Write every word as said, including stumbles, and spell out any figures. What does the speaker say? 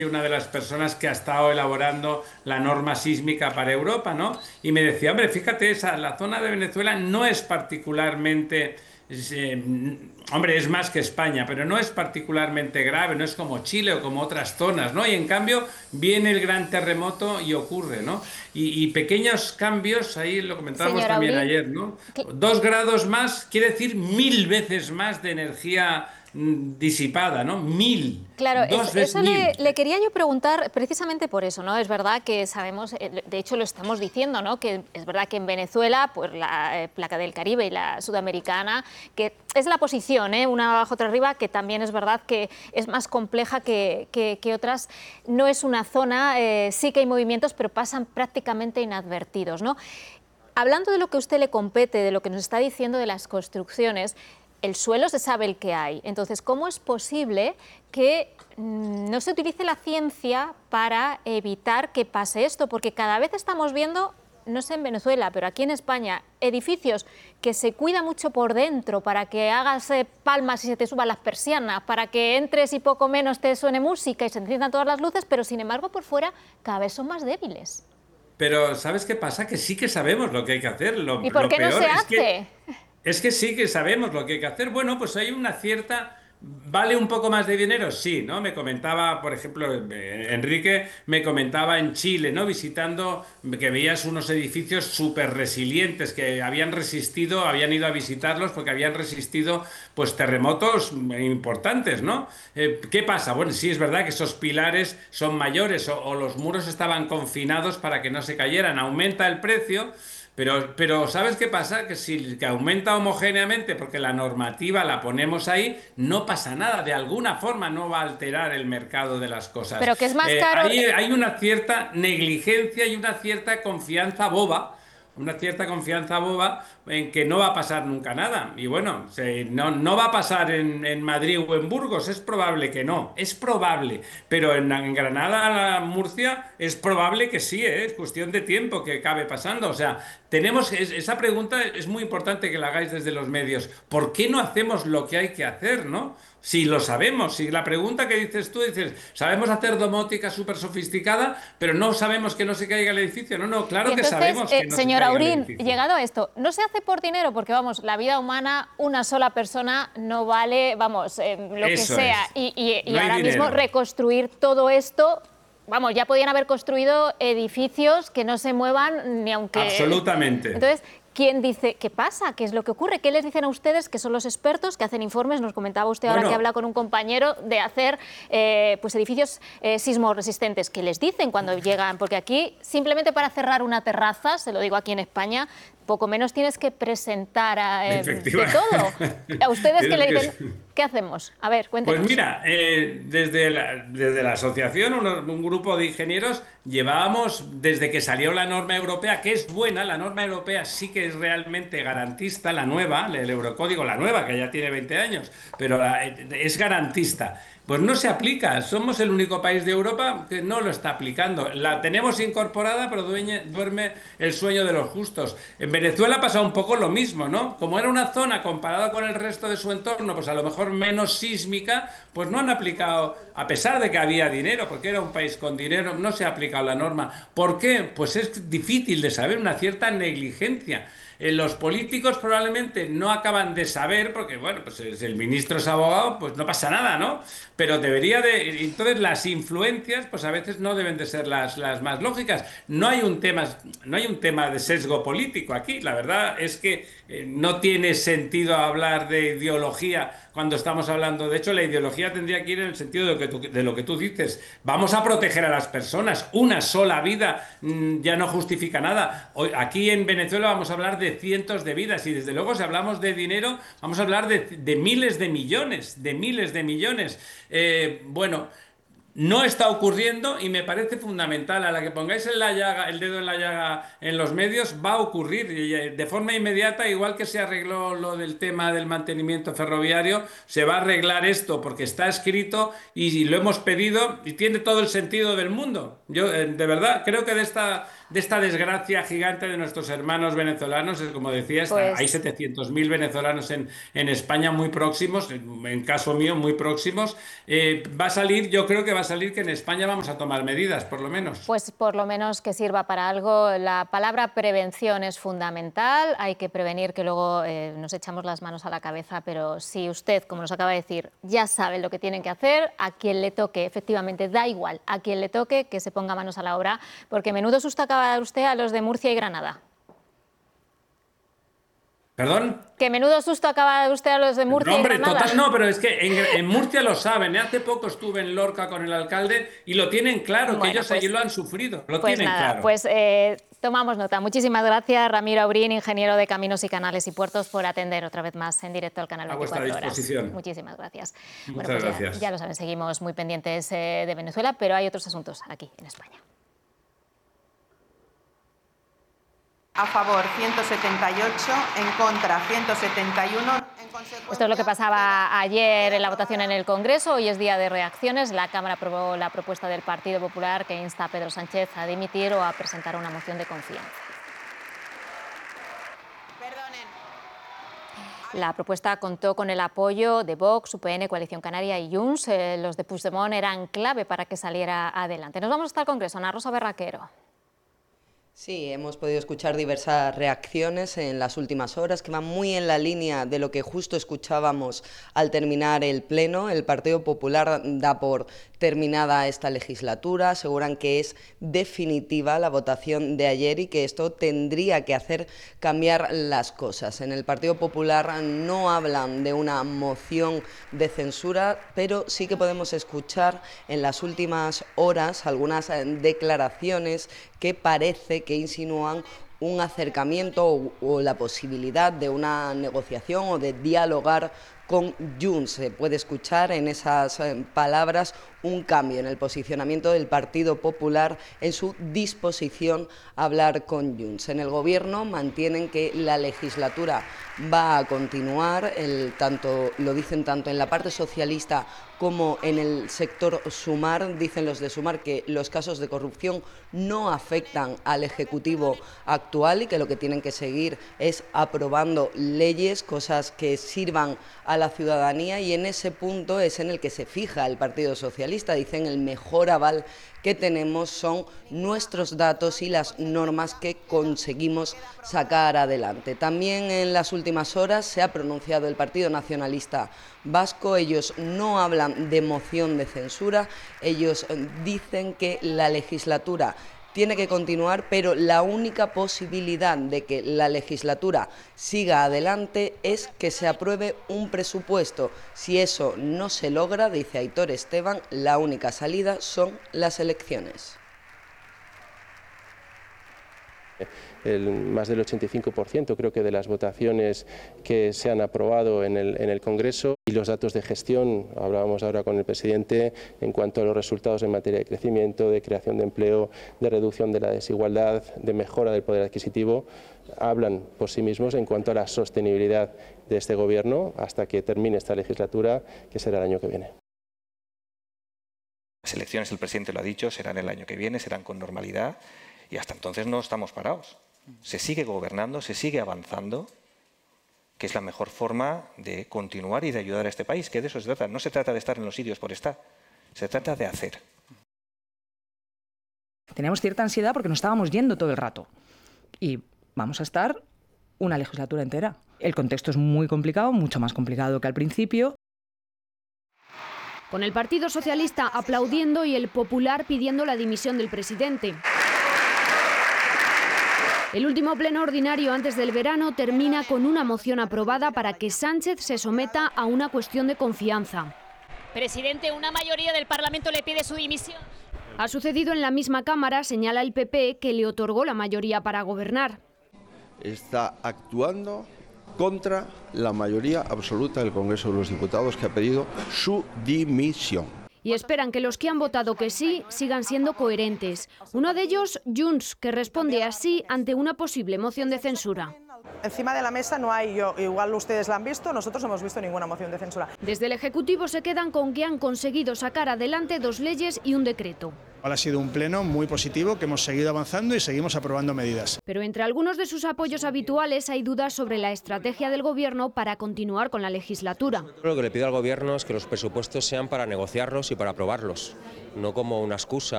una de las personas que ha estado elaborando la norma sísmica para Europa, ¿no? Y me decía, hombre, fíjate, esa, la zona de Venezuela no es particularmente, es, eh, hombre, es más que España, pero no es particularmente grave, no es como Chile o como otras zonas, ¿no? Y en cambio viene el gran terremoto y ocurre, ¿no? Y, y pequeños cambios, ahí lo comentábamos Señora también Aurín, ayer, ¿no? cl- Dos grados más quiere decir mil veces más de energía mm, disipada, ¿no? Mil. claro, es- Dos veces eso le, mil. le quería yo preguntar precisamente por eso, ¿no? Es verdad que sabemos, eh, de hecho lo estamos diciendo, ¿no? Que es verdad que en Venezuela, pues la eh, placa del Caribe y la sudamericana, que es la posición, ¿eh? Una abajo, otra arriba, que también es verdad que es más compleja que, que- que otras. No es una zona, eh, sí que hay movimientos, pero pasan prácticamente inadvertidos, ¿no? Hablando de lo que a usted le compete, de lo que nos está diciendo de las construcciones, el suelo se sabe el que hay. Entonces, ¿cómo es posible que mm, no se utilice la ciencia para evitar que pase esto? Porque cada vez estamos viendo, no sé en Venezuela, pero aquí en España, edificios que se cuida mucho por dentro para que hagas eh, palmas y se te suban las persianas, para que entres y poco menos te suene música y se enciendan todas las luces, pero sin embargo por fuera cada vez son más débiles. Pero ¿sabes qué pasa? Que sí que sabemos lo que hay que hacer. Lo, ¿Y por lo qué no se peor es que hace? es que sí que sabemos lo que hay que hacer. Bueno, pues hay una cierta... ¿Vale un poco más de dinero? Sí, ¿no? Me comentaba, por ejemplo, eh, Enrique me comentaba en Chile, ¿no? Visitando, que veías unos edificios súper resilientes que habían resistido, habían ido a visitarlos porque habían resistido, pues, terremotos importantes, ¿no? Eh, ¿qué pasa? Bueno, sí es verdad que esos pilares son mayores o, o los muros estaban confinados para que no se cayeran. Aumenta el precio. Pero, pero ¿sabes qué pasa? Que si que aumenta homogéneamente porque la normativa la ponemos ahí, no pasa nada. De alguna forma no va a alterar el mercado de las cosas. Pero que es más Eh, caro. hay, hay una cierta negligencia y una cierta confianza boba. Una cierta confianza boba en que no va a pasar nunca nada. Y bueno, se- no, no va a pasar en, en Madrid o en Burgos, es probable que no, es probable. Pero en, en Granada, Murcia, es probable que sí, ¿eh? Es cuestión de tiempo que acabe pasando. O sea, tenemos es- esa pregunta es muy importante que la hagáis desde los medios. ¿Por qué no hacemos lo que hay que hacer, no? Si lo sabemos, si la pregunta que dices tú dices, sabemos hacer domótica súper sofisticada, pero no sabemos que no se caiga el edificio. No, no, Y claro que entonces, sabemos eh, que no se señor caiga el Aurín, edificio. llegado a esto, no se hace por dinero, porque vamos, la vida humana, una sola persona no vale, vamos, eh, lo que Eso sea. es. Y, y- y No hay ahora mismo dinero. reconstruir todo esto, vamos, ya podían haber construido edificios que no se muevan ni aunque... Absolutamente. Entonces, ¿quién dice qué pasa? ¿Qué es lo que ocurre? ¿Qué les dicen a ustedes, que son los expertos, que hacen informes? Nos comentaba usted ahora que Bueno, habla con un compañero de hacer eh, pues edificios eh, sismorresistentes. ¿Qué les dicen cuando llegan? Porque aquí, simplemente para cerrar una terraza, se lo digo aquí en España, poco menos tienes que presentar a, eh, de efectiva. todo. ¿A ustedes qué Tienes le dicen? que... ¿Qué hacemos? A ver, Pues cuéntenos. mira, eh, desde la, desde la asociación, uno- un grupo de ingenieros, llevábamos desde que salió la norma europea, que es buena, la norma europea sí que es realmente garantista, la nueva, el Eurocódigo, la nueva, que ya tiene veinte años, pero la- es garantista. Pues no se aplica, somos el único país de Europa que no lo está aplicando. La tenemos incorporada, pero dueñe- duerme el sueño de los justos. En Venezuela pasa un poco lo mismo, ¿no? Como era una zona comparada con el resto de su entorno, pues a lo mejor menos sísmica, pues no han aplicado, a pesar de que había dinero, porque era un país con dinero, no se ha aplicado la norma. ¿Por qué? Pues es difícil de saber, una cierta negligencia. Eh, los políticos probablemente no acaban de saber, porque bueno, pues si el ministro es abogado, pues no pasa nada, ¿no? Pero debería de... Entonces las influencias, pues a veces no deben de ser las, las más lógicas. No hay un tema, no hay un tema de sesgo político aquí. La verdad es que eh, no tiene sentido hablar de ideología cuando estamos hablando. De hecho, la ideología tendría que ir en el sentido de lo que tú, de lo que tú dices. Vamos a proteger a las personas. Una sola vida mm, ya no justifica nada. Hoy, aquí en Venezuela vamos a hablar de cientos de vidas y desde luego si hablamos de dinero vamos a hablar de, de miles de millones, de miles de millones. Eh, bueno, no está ocurriendo y me parece fundamental. A la que pongáis en la llaga, el dedo en la llaga en los medios, va a ocurrir y, eh, de forma inmediata, igual que se arregló lo del tema del mantenimiento ferroviario, se va a arreglar esto porque está escrito y lo hemos pedido y tiene todo el sentido del mundo. Yo, eh, de verdad, creo que de esta, de esta desgracia gigante de nuestros hermanos venezolanos, eh, como decía, está- hay Pues setecientos mil venezolanos en, en España muy próximos, en, en caso mío muy próximos, eh, va a salir, yo creo que va va a salir que en España vamos a tomar medidas, por lo menos. Pues por lo menos que sirva para algo. La palabra prevención es fundamental. Hay que prevenir, que luego eh, nos echamos las manos a la cabeza, pero si usted, como nos acaba de decir, ya sabe lo que tienen que hacer, a quien le toque, efectivamente, da igual, a quien le toque, que se ponga manos a la obra, porque menudo susto acaba de dar usted a los de Murcia y Granada. ¿Perdón? Que menudo susto acaba de usted a los de Murcia No, hombre, y Granada. total no, pero es que en, en Murcia lo saben. ¿eh? Hace poco estuve en Lorca con el alcalde y lo tienen claro, Bueno, que ellos pues, allí lo han sufrido. Lo pues tienen nada, claro. Pues eh, tomamos nota. Muchísimas gracias, Ramiro Aurín, ingeniero de Caminos y Canales y Puertos, por atender otra vez más en directo al canal veinticuatro horas. A vuestra disposición. Muchísimas gracias. Muchas bueno, pues gracias. Ya, ya lo saben, seguimos muy pendientes eh, de Venezuela, pero hay otros asuntos aquí en España. A favor ciento setenta y ocho, en contra ciento setenta y uno. En consecuencia... Esto es lo que pasaba ayer en la votación en el Congreso. Hoy es día de reacciones. La Cámara aprobó la propuesta del Partido Popular que insta a Pedro Sánchez a dimitir o a presentar una moción de confianza. Perdonen. La propuesta contó con el apoyo de Vox, U P N, Coalición Canaria y Junts. Eh, los de Puigdemont eran clave para que saliera adelante. Nos vamos hasta el Congreso. Ana Rosa Berraquero. Sí, hemos podido escuchar diversas reacciones en las últimas horas que van muy en la línea de lo que justo escuchábamos al terminar el Pleno. El Partido Popular da por terminada esta legislatura, aseguran que es definitiva la votación de ayer y que esto tendría que hacer cambiar las cosas. En el Partido Popular no hablan de una moción de censura, pero sí que podemos escuchar en las últimas horas algunas declaraciones que parece que insinúan un acercamiento o, o la posibilidad de una negociación o de dialogar con Junts. Se puede escuchar en esas eh, palabras un cambio en el posicionamiento del Partido Popular en su disposición a hablar con Junts. En el Gobierno mantienen que la legislatura va a continuar, el, tanto, lo dicen tanto en la parte socialista como en el sector Sumar. Dicen los de Sumar que los casos de corrupción no afectan al Ejecutivo actual y que lo que tienen que seguir es aprobando leyes, cosas que sirvan a la ciudadanía, y en ese punto es en el que se fija el Partido Socialista. Dicen el mejor aval que tenemos son nuestros datos y las normas que conseguimos sacar adelante. También en las últimas horas se ha pronunciado el Partido Nacionalista Vasco. Ellos no hablan de moción de censura, ellos dicen que la legislatura tiene que continuar, pero la única posibilidad de que la legislatura siga adelante es que se apruebe un presupuesto. Si eso no se logra, dice Aitor Esteban, la única salida son las elecciones. El, más del ochenta y cinco por ciento creo que de las votaciones que se han aprobado en el, en el Congreso, y los datos de gestión, hablábamos ahora con el presidente en cuanto a los resultados en materia de crecimiento, de creación de empleo, de reducción de la desigualdad, de mejora del poder adquisitivo, hablan por sí mismos en cuanto a la sostenibilidad de este Gobierno hasta que termine esta legislatura, que será el año que viene. Las elecciones, el presidente lo ha dicho, serán el año que viene, serán con normalidad y hasta entonces no estamos parados. Se sigue gobernando, se sigue avanzando, que es la mejor forma de continuar y de ayudar a este país, que de eso se trata. No se trata de estar en los sitios por estar, se trata de hacer. Teníamos cierta ansiedad porque nos estábamos yendo todo el rato y vamos a estar una legislatura entera. El contexto es muy complicado, mucho más complicado que al principio. Con el Partido Socialista aplaudiendo y el Popular pidiendo la dimisión del presidente. El último pleno ordinario antes del verano termina con una moción aprobada para que Sánchez se someta a una cuestión de confianza. Presidente, una mayoría del Parlamento le pide su dimisión. Ha sucedido en la misma Cámara, señala el P P, que le otorgó la mayoría para gobernar. Está actuando contra la mayoría absoluta del Congreso de los Diputados, que ha pedido su dimisión. Y esperan que los que han votado que sí sigan siendo coherentes. Uno de ellos, Junts, que responde así ante una posible moción de censura. Encima de la mesa no hay, yo, igual ustedes la han visto, nosotros no hemos visto ninguna moción de censura. Desde el Ejecutivo se quedan con que han conseguido sacar adelante dos leyes y un decreto. Ha sido un pleno muy positivo, que hemos seguido avanzando y seguimos aprobando medidas. Pero entre algunos de sus apoyos habituales hay dudas sobre la estrategia del Gobierno para continuar con la legislatura. Lo que le pido al Gobierno es que los presupuestos sean para negociarlos y para aprobarlos, no como una excusa.